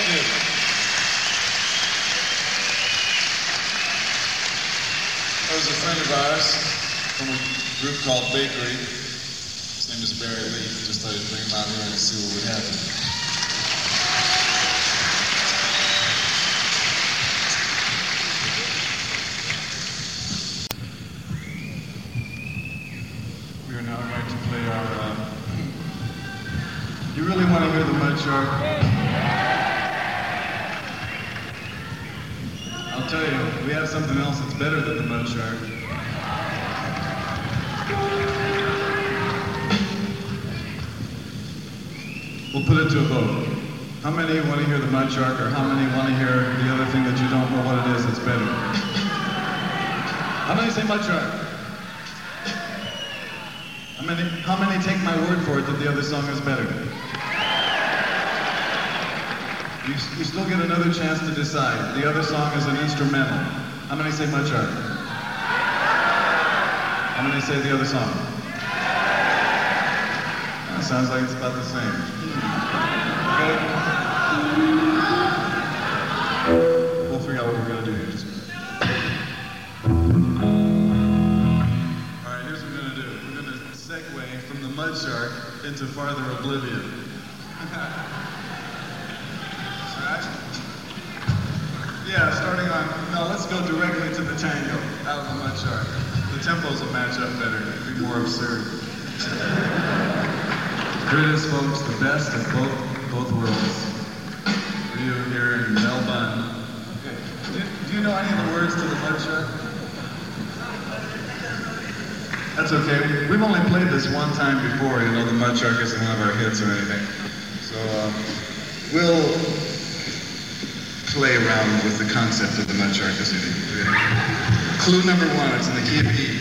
Thank you. There's a friend of ours from a group called Bakery. His name is Barry Lee. Just thought I'd bring him out here and see what would happen. We are now going to play our... You really want to hear the Mudshark? I'll tell you, we have something else that's better than the Mudshark. We'll put it to a vote. How many want to hear the Mudshark, or how many want to hear the other thing that you don't know what it is that's better? How many say Mudshark? How many take my word for it that the other song is better? You still get another chance to decide. The other song is an instrumental. How many say Mudshark? How many say the other song? That sounds like it's about the same. Okay. We'll figure out what we're going to do here. All right, here's what we're going to do. We're going to segue from the Mudshark into Farther Oblivion. Yeah, starting on, no, let's go directly to the tango, out of the Mudshark. The tempos will match up better, it'll be more absurd. Here it is, folks, the best of both worlds. For you here in Melbourne. Okay. Do you know any of the words to the Mudshark? That's okay, we've only played this one time before, you know, the Mudshark isn't one of our hits or anything. So, we'll play around with the concept of the Mudshark this evening. Clue number one, it's in the key of E.